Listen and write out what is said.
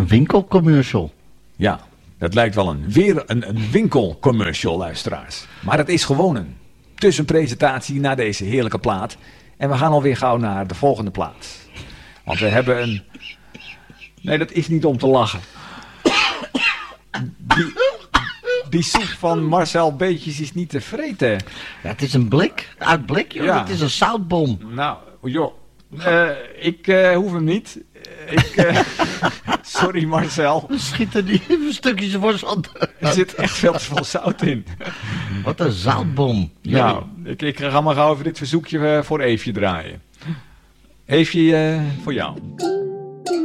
een winkelcommercial. Ja, dat lijkt wel weer een winkelcommercial, luisteraars. Maar het is gewoon een tussenpresentatie naar deze heerlijke plaat. En we gaan alweer gauw naar de volgende plaat. Want we hebben een... Nee, dat is niet om te lachen. Die soep van Marcel Beetjes is niet te vreten. Ja, het is een blik, uit blik, joh. Ja. Het is een zoutbom. Nou, joh. Ik hoef hem niet. Sorry Marcel. We schieten die stukjes worst van. Er zit echt veel te veel zout in. Wat een zoutbom. Nou, ik ga maar gauw even dit verzoekje voor Eefje draaien. Eefje, voor jou.